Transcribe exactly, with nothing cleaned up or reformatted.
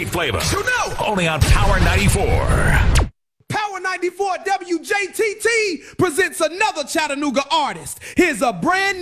street flavor. You know. Only on Power ninety-four. Power ninety-four W J T T presents another Chattanooga artist. Here's a brand